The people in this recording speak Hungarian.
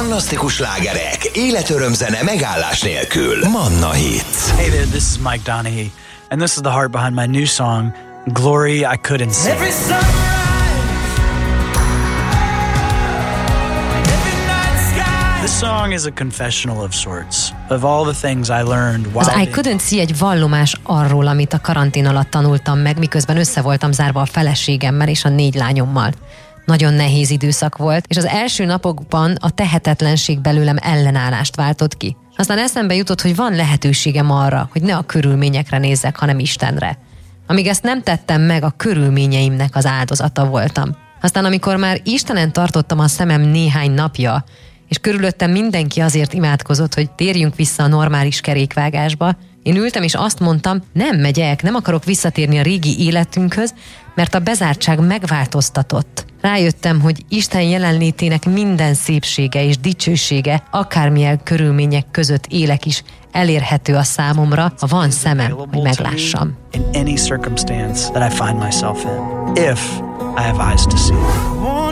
Fantasztikus slágerek, életörömzene megállás nélkül. Manna Hits. Hey there, this is Mike Donaghy, and this is the heart behind my new song, Glory I Couldn't See. Every sunrise, every night sky. This song is a confessional of sorts, of all the things I learned while... Az I Couldn't See egy vallomás arról, amit a karantén alatt tanultam meg, miközben össze voltam zárva a feleségemmel és a 4 lányommal. Nagyon nehéz időszak volt, és az első napokban a tehetetlenség belőlem ellenállást váltott ki. Aztán eszembe jutott, hogy van lehetőségem arra, hogy ne a körülményekre nézzek, hanem Istenre. Amíg ezt nem tettem meg, a körülményeimnek az áldozata voltam. Aztán amikor már Istenen tartottam a szemem néhány napja, és körülöttem mindenki azért imádkozott, hogy térjünk vissza a normális kerékvágásba, én ültem és azt mondtam, nem megyek, nem akarok visszatérni a régi életünkhöz, mert a bezártság megváltoztatott. Rájöttem, hogy Isten jelenlétének minden szépsége és dicsősége, akármilyen körülmények között élek is, elérhető a számomra, ha van szemem, hogy meglássam. In any circumstance that I find myself in, if I have eyes to see.